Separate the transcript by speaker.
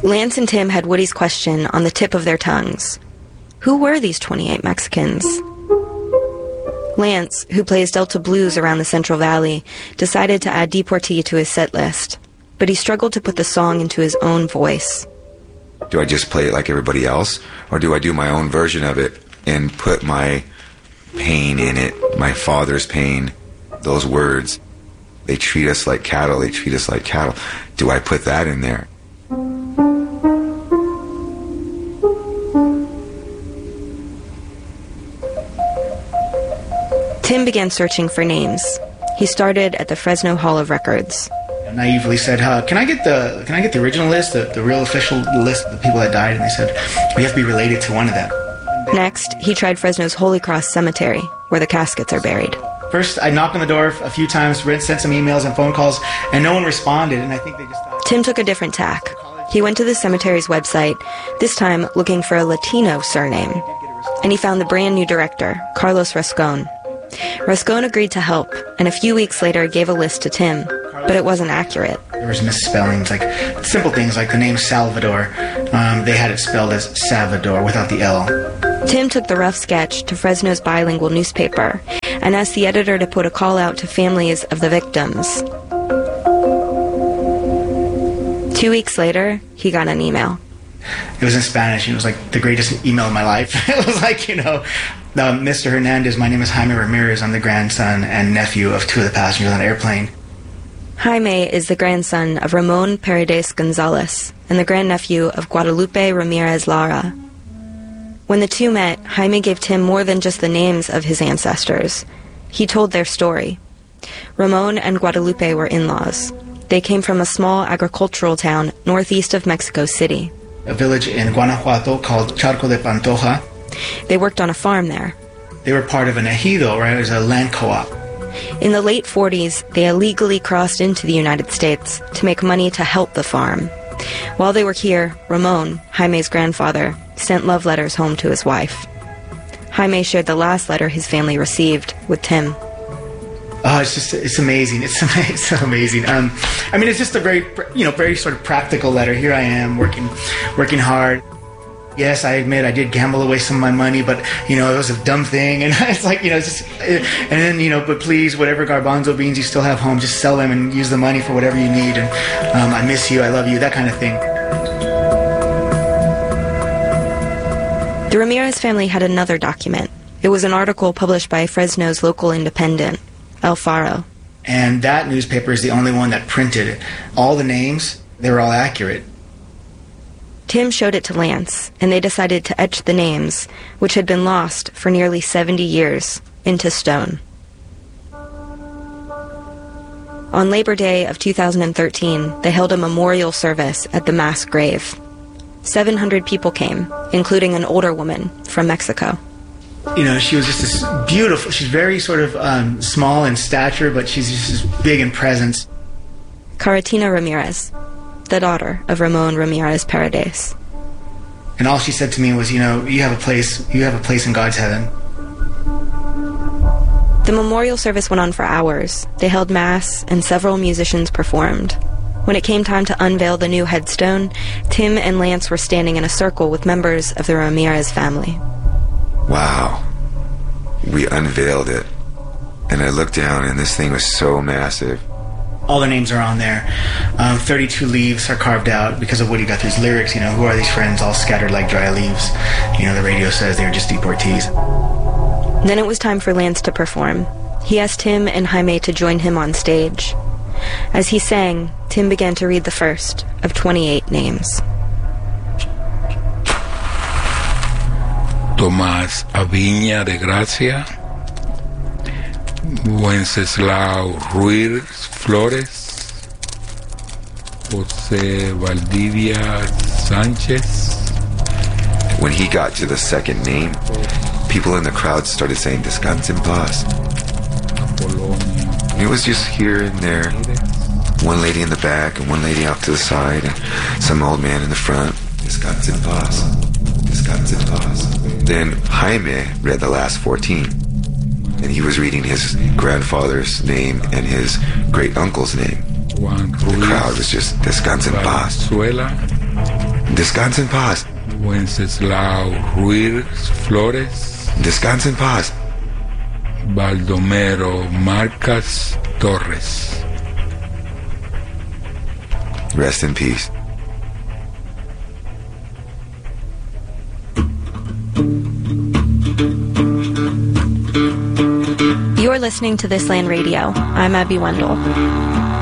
Speaker 1: Lance and Tim had Woody's question on the tip of their tongues. Who were these 28 Mexicans? Lance, who plays Delta blues around the Central Valley, decided to add Deportee to his set list, but he struggled to put the song into his own voice.
Speaker 2: Do I just play it like everybody else, or do I do my own version of it and put my pain in it, my father's pain, those words? They treat us like cattle, they treat us like cattle. Do I put that in there?
Speaker 1: Tim began searching for names. He started at the Fresno Hall of Records.
Speaker 3: I naively said, can I get the original list, the real official list of the people that died? And they said, we have to be related to one of them.
Speaker 1: Next, he tried Fresno's Holy Cross Cemetery, where the caskets are buried.
Speaker 3: First, I knocked on the door a few times, sent some emails and phone calls, and no one responded, and I think they just thought...
Speaker 1: Tim took a different tack. He went to the cemetery's website, this time looking for a Latino surname. And he found the brand new director, Carlos Rascon. Rascon agreed to help, and a few weeks later gave a list to Tim, but it wasn't accurate.
Speaker 3: There was misspellings, like simple things like the name Salvador. They had it spelled as Salvador without the L.
Speaker 1: Tim took the rough sketch to Fresno's bilingual newspaper and asked the editor to put a call out to families of the victims. 2 weeks later, he got an email.
Speaker 3: It was in Spanish, and it was like the greatest email of my life. It was like, Mr. Hernandez, my name is Jaime Ramirez. I'm the grandson and nephew of two of the passengers on the airplane.
Speaker 1: Jaime is the grandson of Ramon Paredes Gonzalez and the grandnephew of Guadalupe Ramirez Lara. When the two met, Jaime gave Tim more than just the names of his ancestors. He told their story. Ramon and Guadalupe were in-laws. They came from a small agricultural town northeast of Mexico City.
Speaker 3: A village in Guanajuato called Charco de Pantoja.
Speaker 1: They worked on a farm there.
Speaker 3: They were part of an ejido, right? It was a land co-op.
Speaker 1: In the late 40s, they illegally crossed into the United States to make money to help the farm. While they were here, Ramon, Jaime's grandfather, sent love letters home to his wife. Jaime shared the last letter his family received with Tim.
Speaker 3: Oh, it's amazing. It's so amazing. It's just a very sort of practical letter. Here I am working hard. Yes, I admit I did gamble away some of my money, but, it was a dumb thing. And it's like, and then, but please, whatever garbanzo beans you still have home, just sell them and use the money for whatever you need. And I miss you, I love you, that kind of thing.
Speaker 1: The Ramirez family had another document. It was an article published by Fresno's local independent, El Faro.
Speaker 3: And that newspaper is the only one that printed it. All the names, they were all accurate.
Speaker 1: Tim showed it to Lance, and they decided to etch the names, which had been lost for nearly 70 years, into stone. On Labor Day of 2013, they held a memorial service at the mass grave. 700 people came, including an older woman from Mexico.
Speaker 3: She was just this beautiful, she's very sort of small in stature, but she's just big in presence.
Speaker 1: Caratina Ramirez, the daughter of Ramon Ramirez Paredes.
Speaker 3: And all she said to me was, you have a place in God's heaven.
Speaker 1: The memorial service went on for hours. They held mass, and several musicians performed. When it came time to unveil the new headstone, Tim and Lance were standing in a circle with members of the Ramirez family.
Speaker 2: Wow. We unveiled it. And I looked down, and this thing was so massive.
Speaker 3: All the names are on there. 32 leaves are carved out because of Woody Guthrie's lyrics. Who are these friends all scattered like dry leaves? The radio says they're just deportees.
Speaker 1: Then it was time for Lance to perform. He asked Tim and Jaime to join him on stage. As he sang, Tim began to read the first of 28 names.
Speaker 4: Tomás Aviña de Gracia, Wenceslao Ruiz Flores, José Valdivia Sánchez.
Speaker 2: When he got to the second name, people in the crowd started saying, "Descanse en paz." It was just here and there. One lady in the back and one lady out to the side and some old man in the front. Descanse en paz. Descanse en paz. Then Jaime read the last 14. And he was reading his grandfather's name and his great-uncle's name. The crowd was just Descanse en paz. Descansa en paz.
Speaker 4: Wenceslao Ruiz Flores,
Speaker 2: Descansa en paz.
Speaker 4: Baldomero Marcas Torres.
Speaker 2: Rest in peace.
Speaker 1: You're listening to This Land Radio. I'm Abby Wendell.